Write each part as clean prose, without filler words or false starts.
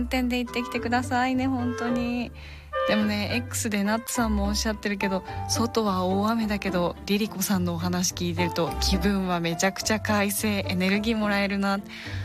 転で行ってきてくださいね。本当に。でもね X でナッツさんもおっしゃってるけど、外は大雨だけどリリコさんのお話聞いてると気分はめちゃくちゃ快晴、エネルギーもらえるな。わか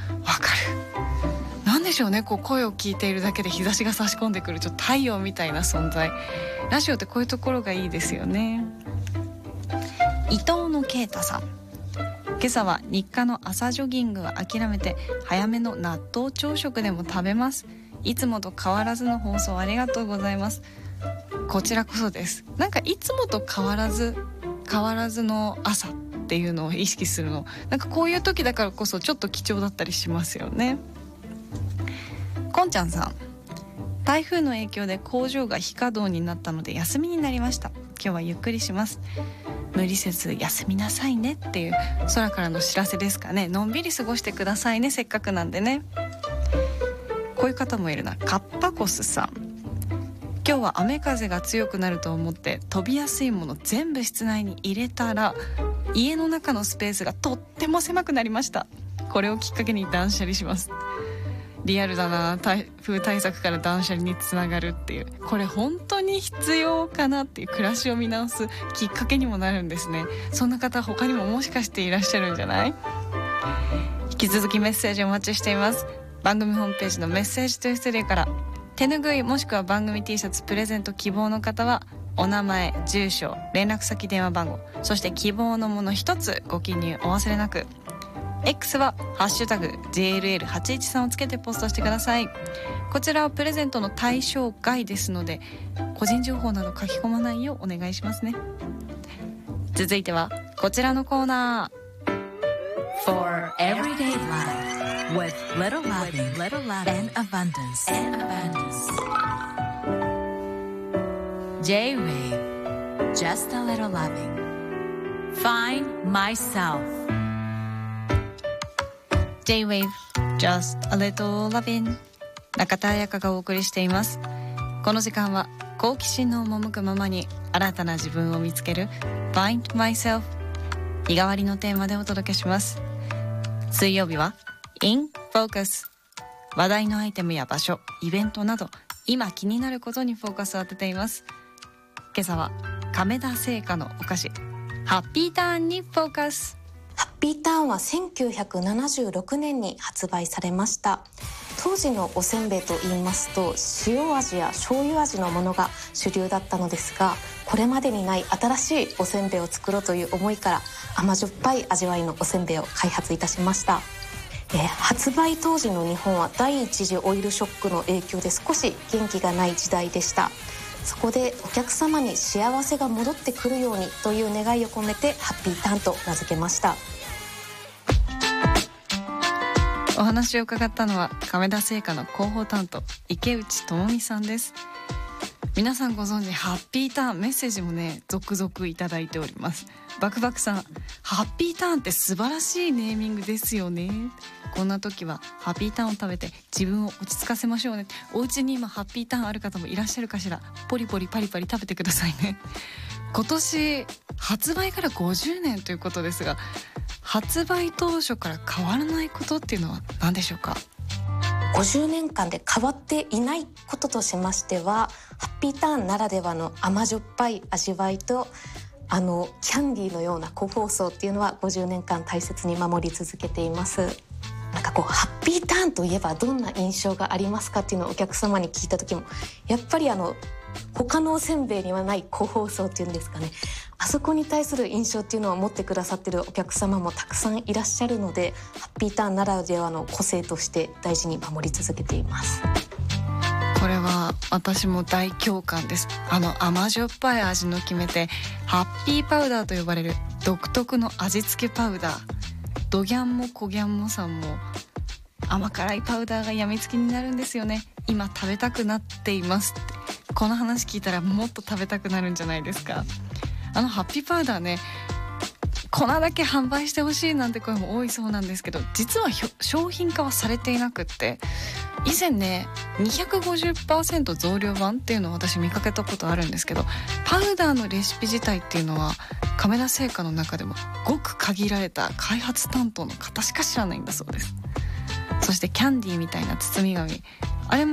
る。なんでしょうね、こう声を聞いているだけで日差しが差し込んでくるちょっと太陽みたいな存在。ラジオってこういうところがいいですよね。伊藤の啓太さん、今朝は日課の朝ジョギングは諦めて早めの納豆朝食でも食べます。いつもと変わらずの放送ありがとうございます。こちらこそです。なんかいつもと変わらずの朝っていうのを意識するの、なんかこういう時だからこそちょっと貴重だったりしますよね。こんちゃんさん、台風の影響で工場が非稼働になったので休みになりました。今日はゆっくりします。無理せず休みなさいねっていう空からの知らせですかね。のんびり過ごしてくださいね、せっかくなんでね。こういう方もいるな。カッパコスさん、今日は雨風が強くなると思って飛びやすいもの全部室内に入れたら家の中のスペースがとっても狭くなりました。これをきっかけに断捨離します。リアルだな。台風対策から断捨離につながるっていう、これ本当に必要かなっていう暮らしを見直すきっかけにもなるんですね。そんな方他にももしかしていらっしゃるんじゃない？引き続きメッセージお待ちしています。番組ホームページのメッセージトゥーストゥデーから手ぬぐいもしくは番組 T シャツプレゼント希望の方はお名前、住所、連絡先、電話番号、そして希望のもの一つご記入お忘れなく。 X はハッシュタグ JLL813 をつけてポストしてください。こちらはプレゼントの対象外ですので個人情報など書き込まないようお願いしますね。続いてはこちらのコーナー、 For everyday life with little loving and abundance. J-Wave, just a little loving. Find myself. J-Wave, just a little loving。 中田彩香がお送りしています。この時間は好奇心の赴くままに新たな自分を見つける Find myself、 日替わりのテーマでお届けします。水曜日は In Focus、 話題のアイテムや場所、イベントなど今気になることにフォーカスを当てています。今朝は亀田製菓のお菓子ハッピーターンにフォーカス。 ハッピーターンは1976年に発売されました。当時のおせんべいと言いますと塩味や醤油味のものが主流だったのですが、これまでにない新しいおせんべいを作ろうという思いから甘じょっぱい味わいのおせんべいを開発いたしました。発売当時の日本は第一次オイルショックの影響で少し元気がない時代でした。そこでお客様に幸せが戻ってくるようにという願いを込めてハッピーターンと名付けました。 お話を伺ったのは亀田製菓の広報担当池内智美さんです。皆さんご存知ハッピーターン、メッセージもね続々いただいております。バクバクさん、ハッピーターンって素晴らしいネーミングですよね。こんな時はハッピーターンを食べて自分を落ち着かせましょうね。お家に今ハッピーターンある方もいらっしゃるかしら。ポリポリパリパリ食べてくださいね。今年発売から50年ということですが、発売当初から変わらないことっていうのは何でしょうか？ 50年間で変わっていないこととしましては、ハッピーターンならではの甘じょっぱい味わいとキャンディーのような個包装っていうのは50年間大切に守り続けています。なんかこうハッピーターンといえばどんな印象がありますかっていうのをお客様に聞いた時もやっぱり他のおせんべいにはない個包装っていうんですかね、あそこに対する印象っていうのを持ってくださってるお客様もたくさんいらっしゃるので、ハッピーターンならではの個性として大事に守り続けています。 これは私も大共感です。甘じょっぱい味の決め手ハッピーパウダーと呼ばれる独特の味付けパウダー、ドギャンもコギャンもさんも甘辛いパウダーがやみつきになるんですよね。今食べたくなっていますって、この話聞いたらもっと食べたくなるんじゃないですか。ハッピーパウダーね、粉だけ販売してほしいなんて声も多いそうなんですけど、実は商品化はされていなくって、以前ね 250% 増量版っていうのを私見かけたことあるんですけど、パウダーのレシピ自体っていうのは亀田製菓の中でもごく限られた開発担当の方しか知らないんだそうです。そしてキャンディーみたいな包み紙、